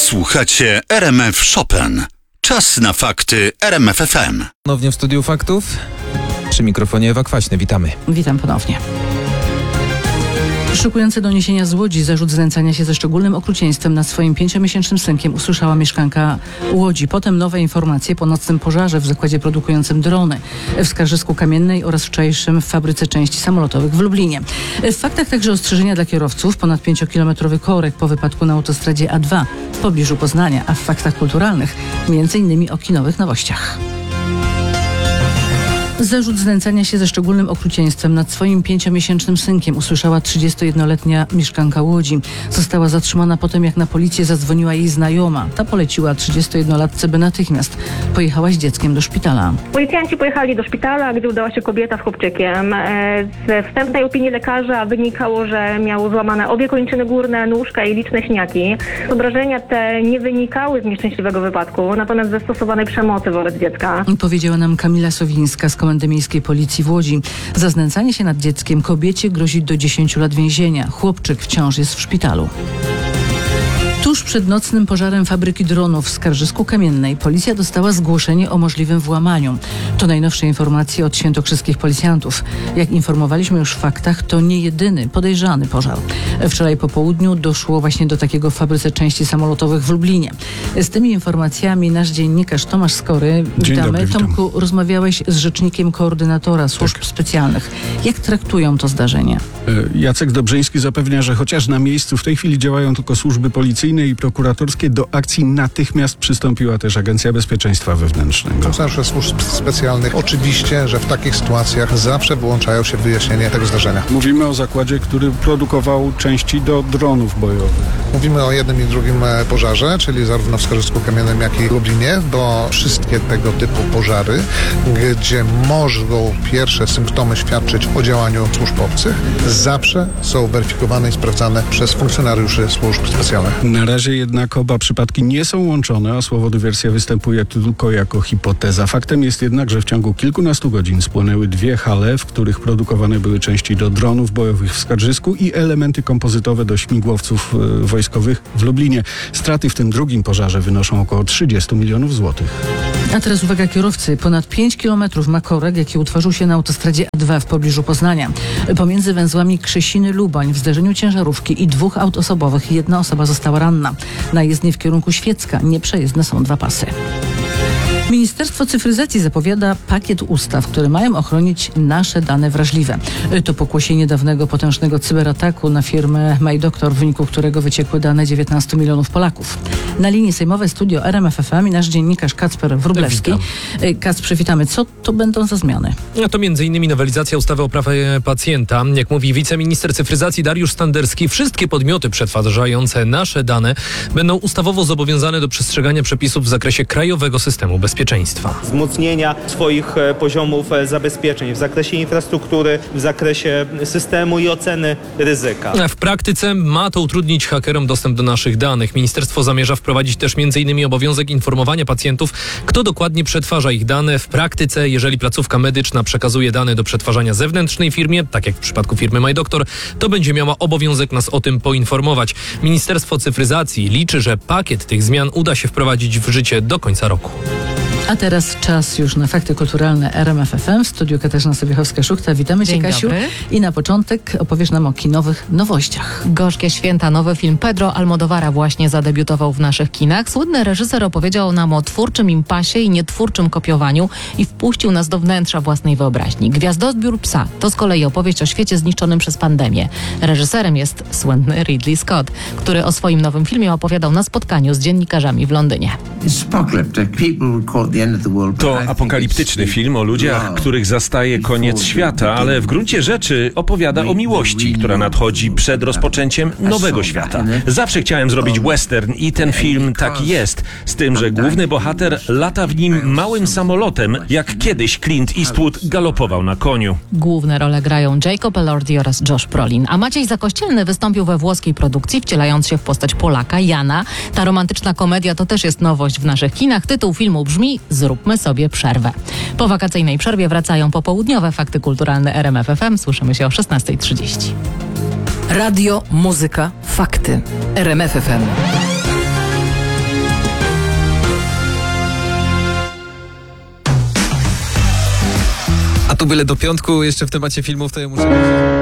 Słuchacie RMF Chopin. Czas na fakty RMF FM. Ponownie w studiu faktów. Przy mikrofonie Ewa Kwaśny. Witamy. Witam ponownie. Szykujący doniesienia z Łodzi zarzut znęcania się ze szczególnym okrucieństwem nad swoim 5-miesięcznym synkiem usłyszała mieszkanka Łodzi. Potem nowe informacje po nocnym pożarze w zakładzie produkującym drony w Skarżysku Kamiennej oraz wczorajszym w fabryce części samolotowych w Lublinie. W faktach także ostrzeżenia dla kierowców, ponad 5-kilometrowy korek po wypadku na autostradzie A2 w pobliżu Poznania, a w faktach kulturalnych m.in. o kinowych nowościach. Zarzut znęcania się ze szczególnym okrucieństwem nad swoim 5-miesięcznym synkiem usłyszała 31-letnia mieszkanka Łodzi. Została zatrzymana po tym, jak na policję zadzwoniła jej znajoma. Ta poleciła 31-latce, by natychmiast pojechała z dzieckiem do szpitala. Policjanci pojechali do szpitala, gdzie udała się kobieta z chłopczykiem. Ze wstępnej opinii lekarza wynikało, że miał złamane obie kończyny górne, nóżka i liczne siniaki. Obrażenia te nie wynikały z nieszczęśliwego wypadku, natomiast ze stosowanej przemocy wobec dziecka. Powiedziała nam Kamila Sowińska z Komendy Miejskiej Policji w Łodzi. Za znęcanie się nad dzieckiem kobiecie grozi do 10 lat więzienia. Chłopczyk wciąż jest w szpitalu. Tuż przed nocnym pożarem fabryki dronów w Skarżysku Kamiennej policja dostała zgłoszenie o możliwym włamaniu. To najnowsze informacje od świętokrzyskich policjantów. Jak informowaliśmy już w faktach, to nie jedyny podejrzany pożar. Wczoraj po południu doszło właśnie do takiego w fabryce części samolotowych w Lublinie. Z tymi informacjami nasz dziennikarz Tomasz Skory. Witamy. Witam. Tomku, rozmawiałeś z rzecznikiem koordynatora służb specjalnych. Jak traktują to zdarzenie? Jacek Dobrzyński zapewnia, że chociaż na miejscu w tej chwili działają tylko służby policyjne i prokuratorskie, do akcji natychmiast przystąpiła też Agencja Bezpieczeństwa Wewnętrznego. Funkcjonariusze służb specjalnych oczywiście, że w takich sytuacjach zawsze włączają się w wyjaśnienie tego zdarzenia. Mówimy o zakładzie, który produkował części do dronów bojowych. Mówimy o jednym i drugim pożarze, czyli zarówno w Skarżysku Kamiennym, jak i w Lublinie, bo wszystkie tego typu pożary, gdzie mogą pierwsze symptomy świadczyć o działaniu służb obcych, zawsze są weryfikowane i sprawdzane przez funkcjonariuszy służb specjalnych. Na razie jednak oba przypadki nie są łączone, a słowo dywersja występuje tylko jako hipoteza. Faktem jest jednak, że w ciągu kilkunastu godzin spłonęły dwie hale, w których produkowane były części do dronów bojowych w Skarżysku i elementy kompozytowe do śmigłowców wojskowych w Lublinie. Straty w tym drugim pożarze wynoszą około 30 milionów złotych. A teraz uwaga kierowcy. Ponad 5 kilometrów ma korek, jaki utworzył się na autostradzie A2 w pobliżu Poznania. Pomiędzy węzłami Krzesiny-Lubań w zderzeniu ciężarówki i dwóch aut osobowych jedna osoba została ranna. Na jezdni w kierunku Świecka nieprzejezdne są dwa pasy. Ministerstwo Cyfryzacji zapowiada pakiet ustaw, które mają ochronić nasze dane wrażliwe. To pokłosie niedawnego potężnego cyberataku na firmę MyDoctor, w wyniku którego wyciekły dane 19 milionów Polaków. Na linii sejmowe studio RMF FM i nasz dziennikarz Kacper Wróblewski. Kacprze, witamy. Co to będą za zmiany? To m.in. nowelizacja ustawy o prawie pacjenta. Jak mówi wiceminister cyfryzacji Dariusz Standerski, wszystkie podmioty przetwarzające nasze dane będą ustawowo zobowiązane do przestrzegania przepisów w zakresie krajowego systemu bezpieczeństwa. Wzmocnienia swoich poziomów zabezpieczeń w zakresie infrastruktury, w zakresie systemu i oceny ryzyka. W praktyce ma to utrudnić hakerom dostęp do naszych danych. Ministerstwo zamierza wprowadzić też m.in. obowiązek informowania pacjentów, kto dokładnie przetwarza ich dane. W praktyce, jeżeli placówka medyczna przekazuje dane do przetwarzania zewnętrznej firmie, tak jak w przypadku firmy MyDoctor, to będzie miała obowiązek nas o tym poinformować. Ministerstwo Cyfryzacji liczy, że pakiet tych zmian uda się wprowadzić w życie do końca roku. A teraz czas już na fakty kulturalne RMF FM. W studiu Katarzyna Sobiechowska-Szuchta. Witamy Cię, Kasiu. Dobry. I na początek opowiesz nam o kinowych nowościach. Gorzkie święta. Nowy film Pedro Almodóvara właśnie zadebiutował w naszych kinach. Słynny reżyser opowiedział nam o twórczym impasie i nietwórczym kopiowaniu i wpuścił nas do wnętrza własnej wyobraźni. Gwiazdozbiór psa to z kolei opowieść o świecie zniszczonym przez pandemię. Reżyserem jest słynny Ridley Scott, który o swoim nowym filmie opowiadał na spotkaniu z dziennikarzami w Londynie. To apokaliptyczny film o ludziach, których zastaje koniec świata, ale w gruncie rzeczy opowiada o miłości, która nadchodzi przed rozpoczęciem nowego świata. Zawsze chciałem zrobić western i ten film taki jest, z tym, że główny bohater lata w nim małym samolotem, jak kiedyś Clint Eastwood galopował na koniu. Główne role grają Jacob Elordi oraz Josh Brolin, a Maciej Zakościelny wystąpił we włoskiej produkcji, wcielając się w postać Polaka, Jana. Ta romantyczna komedia to też jest nowość w naszych kinach. Tytuł filmu brzmi Zróbmy sobie przerwę. Po wakacyjnej przerwie wracają popołudniowe fakty kulturalne RMF FM. Słyszymy się o 16:30. Radio, muzyka, fakty. RMF FM. tu byle do piątku jeszcze w temacie filmów, to ja muszę...